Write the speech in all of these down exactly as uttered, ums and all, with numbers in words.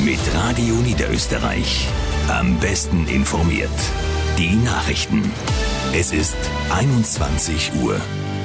mit Radio Niederösterreich. Am besten informiert. Die Nachrichten. Es ist einundzwanzig Uhr.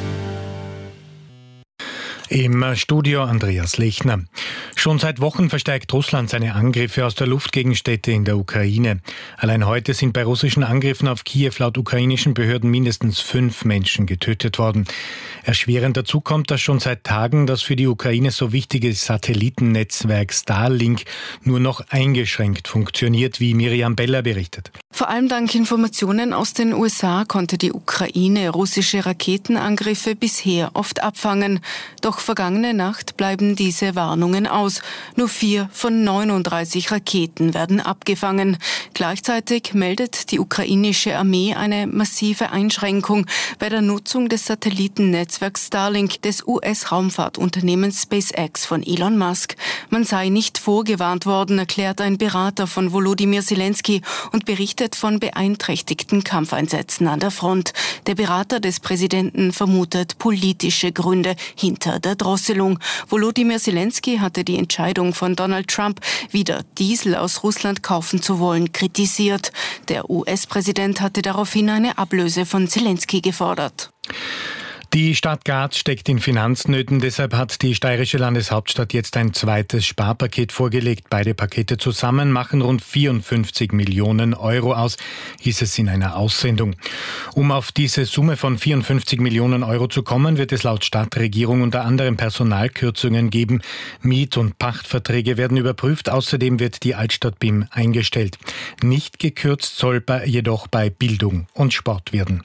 Im Studio Andreas Lechner. Schon seit Wochen verstärkt Russland seine Angriffe aus der Luft gegen Städte in der Ukraine. Allein heute sind bei russischen Angriffen auf Kiew laut ukrainischen Behörden mindestens fünf Menschen getötet worden. Erschwerend dazu kommt, dass schon seit Tagen das für die Ukraine so wichtige Satellitennetzwerk Starlink nur noch eingeschränkt funktioniert, wie Miriam Beller berichtet. Vor allem dank Informationen aus den U S A konnte die Ukraine russische Raketenangriffe bisher oft abfangen. Doch vergangene Nacht bleiben diese Warnungen aus. Nur vier von neununddreißig Raketen werden abgefangen. Gleichzeitig meldet die ukrainische Armee eine massive Einschränkung bei der Nutzung des Satellitennetzwerks Starlink des U S-Raumfahrtunternehmens SpaceX von Elon Musk. Man sei nicht vorgewarnt worden, erklärt ein Berater von Volodymyr Zelensky und berichtet von beeinträchtigten Kampfeinsätzen an der Front. Der Berater des Präsidenten vermutet politische Gründe hinter der Drosselung. Volodymyr Zelensky hatte die Entscheidung von Donald Trump, wieder Diesel aus Russland kaufen zu wollen, kritisiert. Der U S-Präsident hatte daraufhin eine Ablöse von Zelensky gefordert. Die Stadt Graz steckt in Finanznöten, deshalb hat die steirische Landeshauptstadt jetzt ein zweites Sparpaket vorgelegt. Beide Pakete zusammen machen rund vierundfünfzig Millionen Euro aus, hieß es in einer Aussendung. Um auf diese Summe von vierundfünfzig Millionen Euro zu kommen, wird es laut Stadtregierung unter anderem Personalkürzungen geben. Miet- und Pachtverträge werden überprüft, außerdem wird die Altstadt B I M eingestellt. Nicht gekürzt soll jedoch bei Bildung und Sport werden.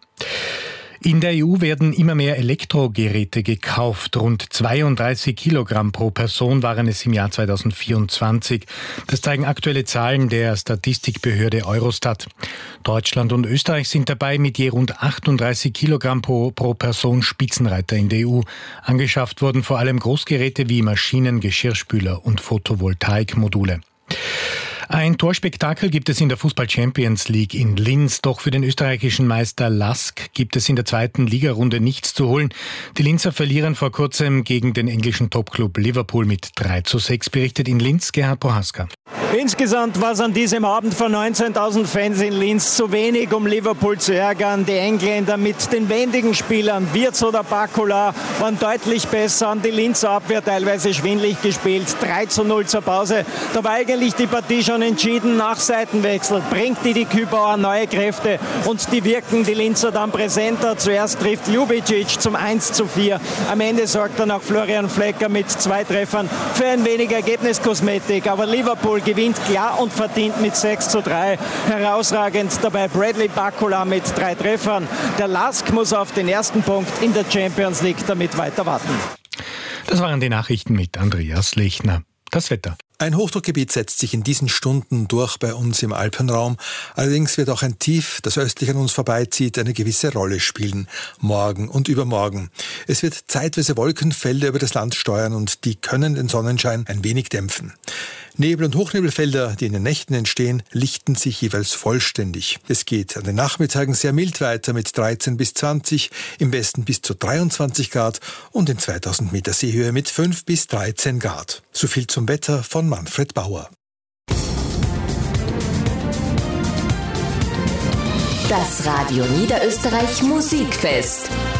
In der E U werden immer mehr Elektrogeräte gekauft. Rund zweiunddreißig Kilogramm pro Person waren es im Jahr zweitausendvierundzwanzig. Das zeigen aktuelle Zahlen der Statistikbehörde Eurostat. Deutschland und Österreich sind dabei mit je rund achtunddreißig Kilogramm pro, pro Person Spitzenreiter in der E U. Angeschafft wurden vor allem Großgeräte wie Maschinen, Geschirrspüler und Photovoltaikmodule. Ein Torspektakel gibt es in der Fußball-Champions League in Linz. Doch für den österreichischen Meister Lask gibt es in der zweiten Ligarunde nichts zu holen. Die Linzer verlieren vor kurzem gegen den englischen Topclub Liverpool mit drei zu sechs, berichtet in Linz Gerhard Prohaska. Insgesamt war es an diesem Abend von neunzehntausend Fans in Linz zu wenig, um Liverpool zu ärgern. Die Engländer mit den wendigen Spielern, Wirtz oder Bakula, waren deutlich besser. An die Linzer Abwehr teilweise schwindlig gespielt. drei zu null zur Pause. Da war eigentlich die Partie schon entschieden. Nach Seitenwechsel bringt die die Kübauer neue Kräfte und die wirken die Linzer dann präsenter. Zuerst trifft Ljubicic zum eins zu vier. Am Ende sorgt dann auch Florian Flecker mit zwei Treffern für ein wenig Ergebniskosmetik. Aber Liverpool gewinnt klar und verdient mit sechs zu drei. Herausragend dabei Bradley Bakula mit drei Treffern. Der Lask muss auf den ersten Punkt in der Champions League damit weiter warten. Das waren die Nachrichten mit Andreas Lechner. Das Wetter. Ein Hochdruckgebiet setzt sich in diesen Stunden durch bei uns im Alpenraum. Allerdings wird auch ein Tief, das östlich an uns vorbeizieht, eine gewisse Rolle spielen. Morgen und übermorgen. Es wird zeitweise Wolkenfelder über das Land steuern und die können den Sonnenschein ein wenig dämpfen. Nebel- und Hochnebelfelder, die in den Nächten entstehen, lichten sich jeweils vollständig. Es geht an den Nachmittagen sehr mild weiter mit dreizehn bis zwanzig, im Westen bis zu dreiundzwanzig Grad und in zweitausend Meter Seehöhe mit fünf bis dreizehn Grad. So viel zum Wetter von Manfred Bauer. Das Radio Niederösterreich Musikfest.